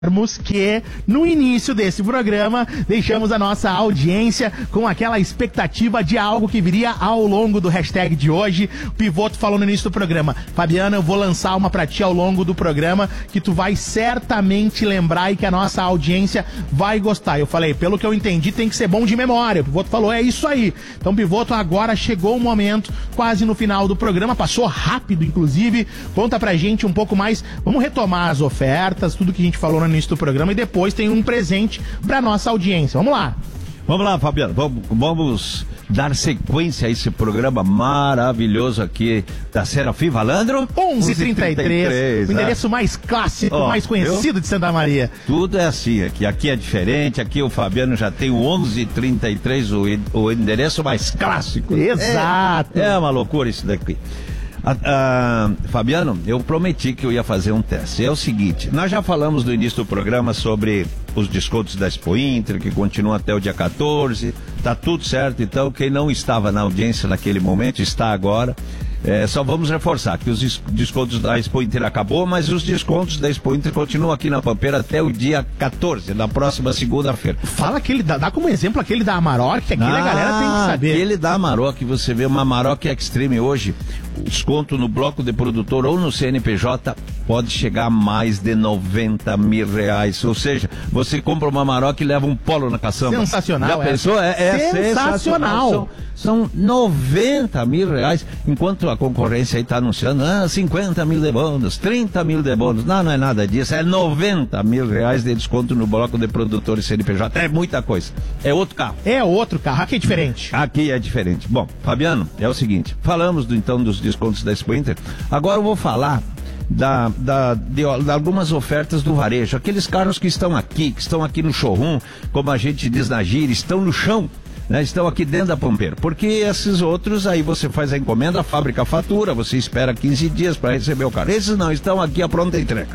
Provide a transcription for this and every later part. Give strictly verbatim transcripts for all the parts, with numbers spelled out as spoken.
que no início desse programa deixamos a nossa audiência com aquela expectativa de algo que viria ao longo do hashtag de hoje. O Pivoto falou no início do programa: Fabiana, eu vou lançar uma pra ti ao longo do programa que tu vai certamente lembrar e que a nossa audiência vai gostar. Eu falei, pelo que eu entendi, tem que ser bom de memória. O Pivoto falou, é isso aí. Então, Pivoto, agora chegou o momento, quase no final do programa, passou rápido, inclusive. Conta pra gente um pouco mais, vamos retomar as ofertas, tudo que a gente falou no início do programa, e depois tem um presente pra nossa audiência. Vamos lá. Vamos lá, Fabiano, vamos, vamos dar sequência a esse programa maravilhoso aqui da Serafim Valandro. onze e trinta e três, o endereço mais clássico, oh, mais conhecido viu? de Santa Maria. Tudo é assim aqui, aqui é diferente, aqui o Fabiano já tem o onze e trinta e três, o, o endereço mais clássico. Exato. É, é uma loucura isso daqui. Ah, ah, Fabiano, eu prometi que eu ia fazer um teste. É o seguinte, nós já falamos no início do programa sobre os descontos da Expo Inter, que continuam até o dia quatorze, tá tudo certo. Então, quem não estava na audiência naquele momento, está agora. É, só vamos reforçar que os descontos da Expo Inter acabou, mas os descontos da Expo Inter continuam aqui na Pampeira até o dia quatorze, na próxima segunda-feira. Fala aquele, dá, dá como exemplo aquele da Amarok, que aquele ah, a galera tem que saber. Aquele da Amarok, você vê uma Amarok Extreme hoje, o desconto no bloco de produtor ou no C N P J pode chegar a mais de noventa mil reais. Ou seja, você compra uma Amarok e leva um polo na caçamba. Sensacional. Já pensou? É, é sensacional. sensacional. São, são noventa mil reais, enquanto a concorrência aí está anunciando ah, cinquenta mil de bônus, trinta mil de bônus. Não, não é nada disso, é noventa mil reais de desconto no bloco de produtores C N P J. É muita coisa. É outro carro. É outro carro. Aqui é diferente. Aqui é diferente. Bom, Fabiano, é o seguinte, falamos do, então dos descontos da Expo Inter. Agora eu vou falar Da, da, de, de algumas ofertas do varejo. Aqueles carros que estão aqui, que estão aqui no showroom, como a gente diz na gíria, estão no chão, né? Estão aqui dentro da Pampeira. Porque esses outros, aí você faz a encomenda, a fábrica fatura, você espera quinze dias para receber o carro. Esses não, estão aqui à pronta entrega.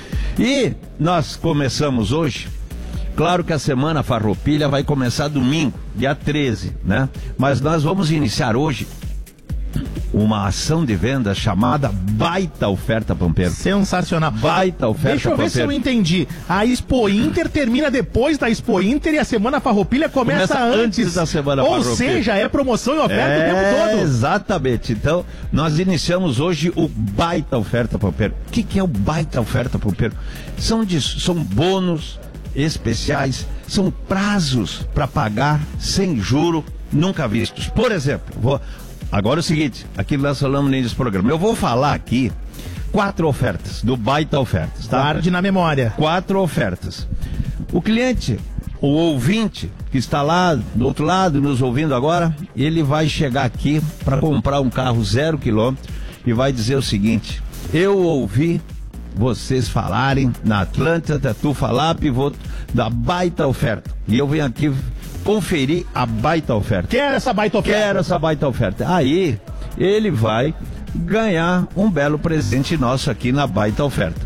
E nós começamos hoje. Claro que a Semana Farroupilha vai começar domingo, dia treze, né? Mas nós vamos iniciar hoje uma ação de venda chamada Baita Oferta Pampeiro. Sensacional. Baita Oferta Deixa eu ver Pampeiro. se eu entendi. A Expo Inter termina depois da Expo Inter e a Semana Farroupilha começa, começa antes. antes da Semana Ou Farroupilha. Ou seja, é promoção e oferta é, o tempo todo. Exatamente. Então, nós iniciamos hoje o Baita Oferta Pampeiro. O que, que é o Baita Oferta Pampeiro? São, de, são bônus especiais, são prazos para pagar sem juro nunca vistos. Por exemplo, vou... Agora é o seguinte, aqui nós falamos no início do programa. Eu vou falar aqui quatro ofertas, do Baita Ofertas, tá? Guarde na memória. Quatro ofertas. O cliente, o ouvinte, que está lá do outro lado, nos ouvindo agora, ele vai chegar aqui para comprar um carro zero quilômetro e vai dizer o seguinte: eu ouvi vocês falarem na Atlântida, tu falar, Pivoto, da Baita Oferta. E eu venho aqui conferir a baita oferta. Quero essa baita oferta. Quero essa baita oferta. Aí, ele vai ganhar um belo presente nosso aqui na Baita Oferta.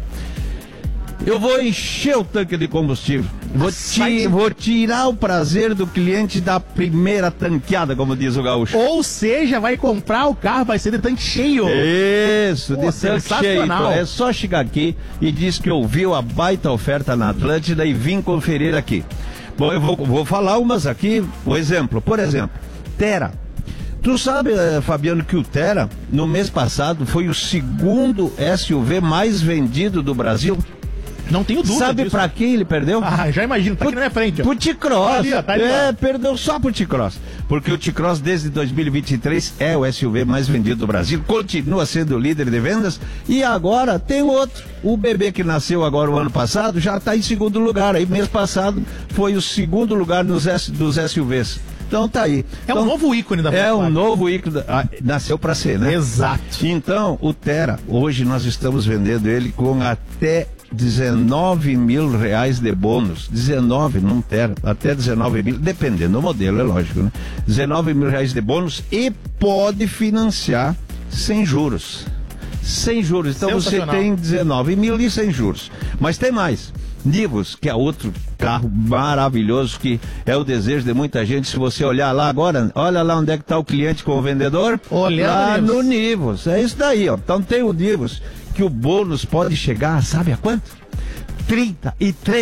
Eu vou encher o tanque de combustível. Vou, ti, vou tirar o prazer do cliente da primeira tanqueada, como diz o gaúcho. Ou seja, vai comprar o carro, vai ser de tanque cheio. Isso, Pô, de tanque cheio. Então, é só chegar aqui e diz que ouviu a Baita Oferta na Atlântida e vim conferir aqui. Bom, eu vou, vou falar umas aqui, o exemplo, por exemplo, Tera. Tu sabe, eh, Fabiano, que o Tera, no mês passado, foi o segundo S U V mais vendido do Brasil? Não tenho dúvida. Sabe disso. pra quem ele perdeu? Ah, já imagino, tá aqui na minha frente. Ó. Pro T-Cross. Ali, ó, tá ali, é, ó. perdeu só pro T-Cross. Porque o T-Cross, desde dois mil e vinte e três, é o S U V mais vendido do Brasil. Continua sendo líder de vendas. E agora tem outro. O bebê que nasceu agora o ano passado já tá em segundo lugar. Aí, mês passado, foi o segundo lugar nos S, dos S U Vs. Então tá aí. É então, um novo ícone da É um novo ícone. Da, ah, nasceu pra ser, né? Exato. Então, o Tera, hoje nós estamos vendendo ele com até dezenove mil reais de bônus. dezenove, não Tera, até dezenove mil, dependendo do modelo, é lógico, né? dezenove mil reais de bônus e pode financiar sem juros. Sem juros. Então você tem dezenove mil e sem juros. Mas tem mais. Nivus, que é outro carro maravilhoso, que é o desejo de muita gente. Se você olhar lá agora, olha lá onde é que está o cliente com o vendedor. Olha lá no Nivus. É isso daí, ó. Então tem o Nivus, que o bônus pode chegar, sabe a quanto? trinta e três